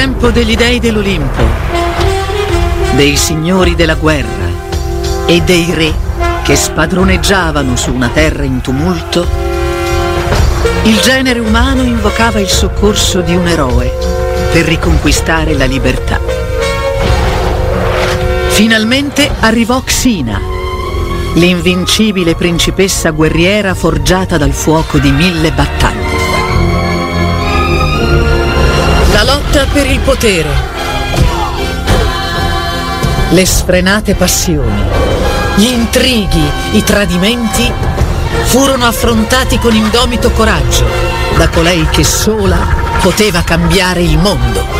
tempo degli dei dell'Olimpo, dei signori della guerra e dei re che spadroneggiavano su una terra in tumulto, il genere umano invocava il soccorso di un eroe per riconquistare la libertà. Finalmente arrivò Xina, l'invincibile principessa guerriera forgiata dal fuoco di 1000 battaglie. La lotta per il potere, le sfrenate passioni, gli intrighi, i tradimenti furono affrontati con indomito coraggio da colei che sola poteva cambiare il mondo.